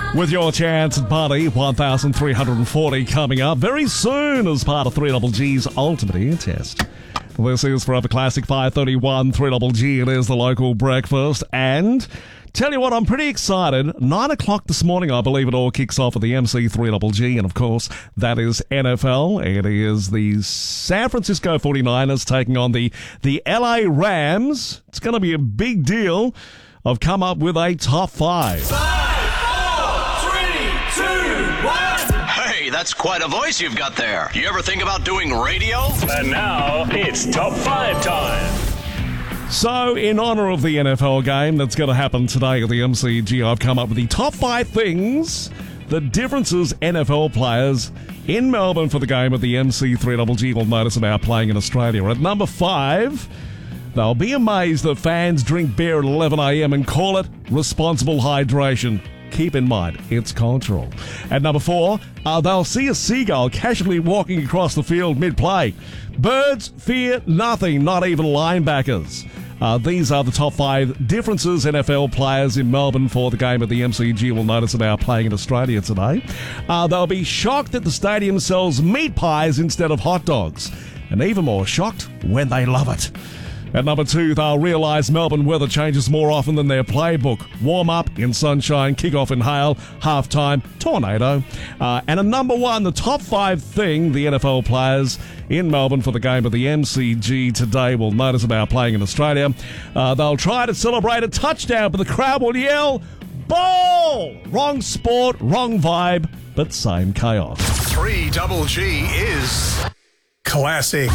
With your chance at Party 1340 coming up very soon as part of 3GG's Ultimate Ear Test. This is Forever Classic 531 3GG. It is the local breakfast. And tell you what, I'm pretty excited. 9 o'clock this morning, I believe it all kicks off at the MC3GG. And of course, that is NFL. It is the San Francisco 49ers taking on the LA Rams. It's going to be a big deal. I've come up with a top five. 5, 4, 3, 2, 1. Hey, that's quite a voice you've got there. You ever think about doing radio? And now it's top 5 time. So, in honour of the NFL game that's going to happen today at the MCG, I've come up with the top 5 things, the differences NFL players in Melbourne for the game at the MC3GG will notice about playing in Australia. At number 5, they'll be amazed that fans drink beer at 11 a.m. and call it responsible hydration. Keep in mind, it's cultural. At number 4, they'll see a seagull casually walking across the field mid-play. Birds fear nothing, not even linebackers. These are the top 5 differences NFL players in Melbourne for the game at the MCG will notice about playing in Australia today. They'll be shocked that the stadium sells meat pies instead of hot dogs. And even more shocked when they love it. At number 2, they'll realise Melbourne weather changes more often than their playbook. Warm-up in sunshine, kick-off in hail, half-time, tornado. And at number 1, the top 5 thing the NFL players in Melbourne for the game of the MCG today will notice about playing in Australia. They'll try to celebrate a touchdown, but the crowd will yell, "Ball!" Wrong sport, wrong vibe, but same chaos. 3GG is classic.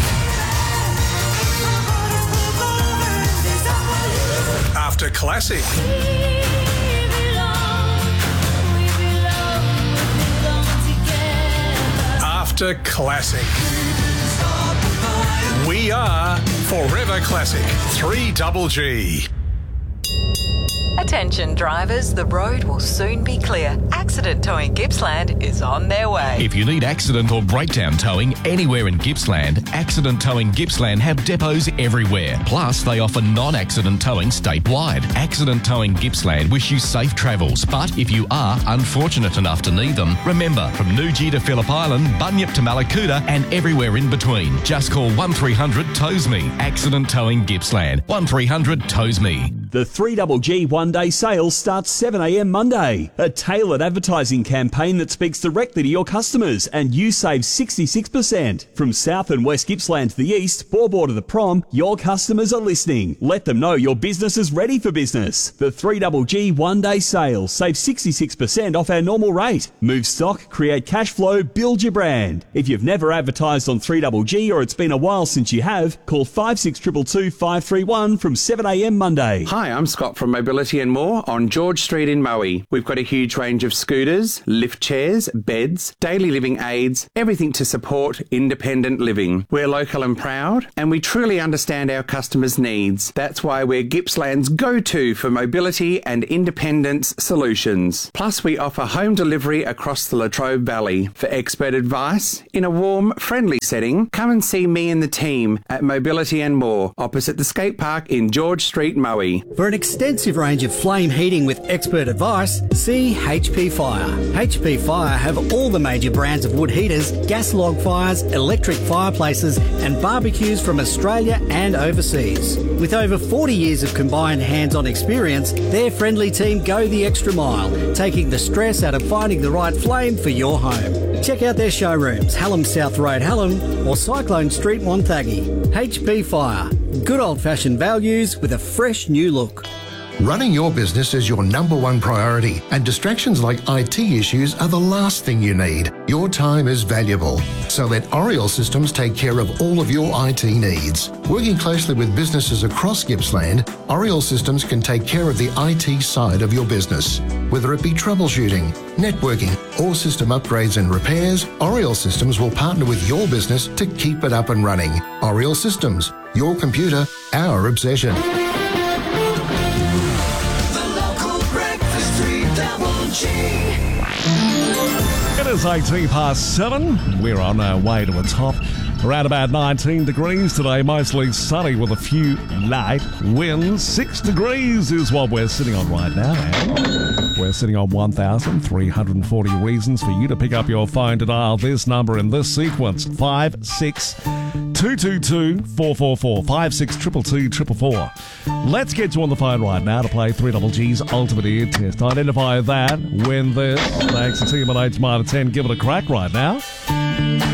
After classic. After classic. We are Forever Classic 3GG. Attention drivers, the road will soon be clear. Accident Towing Gippsland is on their way. If you need accident or breakdown towing anywhere in Gippsland, Accident Towing Gippsland have depots everywhere. Plus, they offer non-accident towing statewide. Accident Towing Gippsland wish you safe travels, but if you are unfortunate enough to need them, remember, from Newgee to Phillip Island, Bunyip to Malakuta and everywhere in between, just call 1300 Tows Me. Accident Towing Gippsland, 1300 Tows Me. The 3GG one-day sale starts 7 a.m. Monday. A tailored advertising campaign that speaks directly to your customers, and you save 66%. From South and West Gippsland to the east, Borbor to the Prom, your customers are listening. Let them know your business is ready for business. The 3GG one-day sale. Save 66% off our normal rate. Move stock, create cash flow, build your brand. If you've never advertised on 3GG or it's been a while since you have, call 56222 531 from 7 a.m. Monday. Hi, I'm Scott from Mobility and More on George Street in Moe. We've got a huge range of scooters, lift chairs, beds, daily living aids, everything to support independent living. We're local and proud, and we truly understand our customers' needs. That's why we're Gippsland's go-to for mobility and independence solutions. Plus, we offer home delivery across the Latrobe Valley. For expert advice, in a warm, friendly setting, come and see me and the team at Mobility and More, opposite the skate park in George Street, Moe. For an extensive range of flame heating with expert advice, see HP Fire. HP Fire have all the major brands of wood heaters, gas log fires, electric fireplaces and barbecues from Australia and overseas. With over 40 years of combined hands-on experience, their friendly team go the extra mile, taking the stress out of finding the right flame for your home. Check out their showrooms, Hallam South Road, Hallam, or Cyclone Street, Wonthaggi. HP Fire. Good old-fashioned values with a fresh new look. Running your business is your number one priority, and distractions like IT issues are the last thing you need. Your time is valuable, so let Oriel Systems take care of all of your IT needs. Working closely with businesses across Gippsland, Oriel Systems can take care of the IT side of your business. Whether it be troubleshooting, networking, or system upgrades and repairs, Oriel Systems will partner with your business to keep it up and running. Oriel Systems, your computer, our obsession. It is 18 past 7. We're on our way to a top Around about 19 degrees today, mostly sunny with a few light winds. 6 degrees is what we're sitting on right now. And we're sitting on 1,340 reasons for you to pick up your phone to dial this number in this sequence. 56222 56222 Let's get you on the phone right now to play 3GG's Ultimate Ear Test. Identify that, win this. Thanks to Team at 8 to 10. Give it a crack right now.